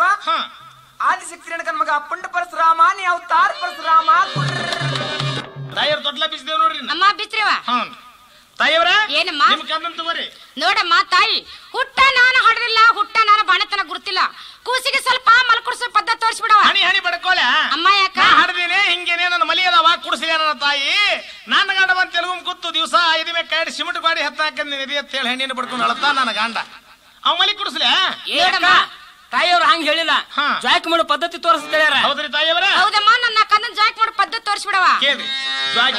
ನೋಡವ ಆದಿಶಕ್ತಿ ರೇಣುಕನ ಮಗ ಪುಂಡ ಪರಶುರಾಮ ನೀ ಅವತಾರ ಪರಶುರಾಮ ತಾಯಿಯವ್ರ ತೊಟ್ಲ ಬಿಚ್ಚಿದೇವ್ ನೋಡ್ರಿ ಅಮ್ಮ ಬಿಚ್ಚಿರವ ತಾಯಿಯವ್ರ ಏನಮ್ಮ ನಿಮ್ ಕಂದನ್ ತಗೋರಿ ನೋಡಮ್ಮ ತಾಯಿ ಹುಟ್ಟ ನಾನು ಹೊಡೆದಿಲ್ಲ ಹುಟ್ಟ ನಾನು ಬಾಣತನ ಗುರುತಿಲ್ಲ ಕೂಸಿಗೆ ಸ್ವಲ್ಪ ಮಲ್ಕುಡ್ಸೋ ಪದ್ಧತಿ ತೋರಿಸ್ಬಿಡವ ಹನಿ ಹನಿ ಬಡ್ಕೋಲೆ ಅಮ್ಮ ಯಾಕ ಹಾಡ್ದೇನೆ ಹಿಂಗೇನೆ ನನ್ನ ಮಲಿ ಅದಾವ ಕುಡಿಸಿದೆ ನನ್ನ ತಾಯಿ ನನ್ನ ಗಂಡ ಬಂದ್ ತೆಲುಗು ಕೂತು ದಿವಸ ಐದು ಮೇಲೆ ಕೈ ಸಿಮೆಂಟ್ ಗಾಡಿ ಹತ್ತ ಹಾಕಿದ್ ಅಂತ ಹೇಳಿ ಹೆಣ್ಣಿನ ಬಡ್ಕೊಂಡು ಅಳತಾ ನನ್ನ ಗಂಡ ಅವ್ ಮಲಿ ಕುಡಿಸ್ಲೆ ತಾಯಿಯವ್ರು ಹಂಗ ಹೇಳಿಲ್ಲ ಜಾಕ್ ಮಾಡೋ ಪದ್ಧತಿ ತೋರಿಸ್ತಾರೆ ಹೌದ್ರಿ ತಾಯಿಯವರ ಹೌದಮ್ಮ ನನ್ನ ಕಣ್ಣನ್ ಜಾಕ್ ಮಾಡೋ ಪದ್ಧತಿ ತೋರಿಸ್ಬಿಡವ ಕೇಳ್ರಿ ಜಾಕ್